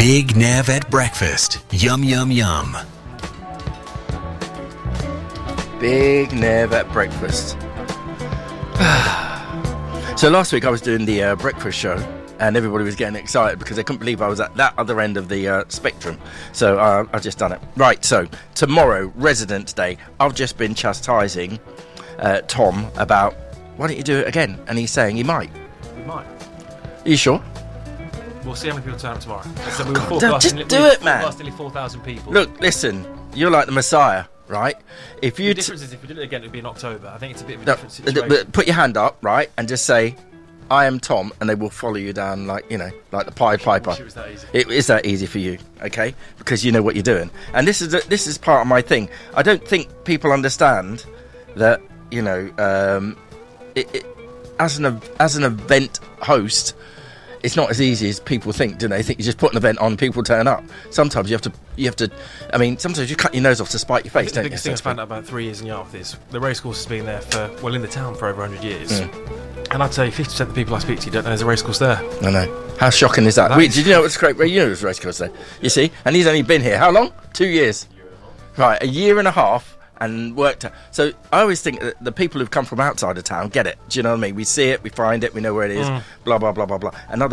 Big Nev at breakfast. Yum, yum, yum. Big Nev at breakfast. So last week I was doing the breakfast show, and everybody was getting excited because they couldn't believe I was at that other end of the spectrum. So I've just done it. Right, so tomorrow, Residents' Day. I've just been chastising Tom about, why don't you do it again? And he's saying he might. We might. Are you sure? We'll see how many people turn up tomorrow. So just do it, man. Nearly 4,000 people. Look, listen, you're like the Messiah, right? If you The difference is if we did it again, it would be in October. I think it's a bit of a different situation. But put your hand up, right, and just say, I am Tom, and they will follow you down like the Pied Piper. It was that easy. It is that easy for you, okay? Because you know what you're doing. And this is part of my thing. I don't think people understand that, as an event host, it's not as easy as people think, do they? They think you just put an event on, people turn up. Sometimes you have to. I mean, sometimes you cut your nose off to spite your face, don't you? The biggest thing I found out about 3 years in Yarmouth is the racecourse has been there in the town for over 100 years. And I'd say 50% of the people I speak to don't know there's a racecourse there. I know. How shocking is that? Did you know what's great? You know there's a racecourse there. You see? And he's only been here, how long? 2 years. Right, a year and a half. And worked out. So I always think that the people who've come from outside of town get it. Do you know what I mean? We see it, we find it, we know where it is, blah, blah, blah, blah, blah. And other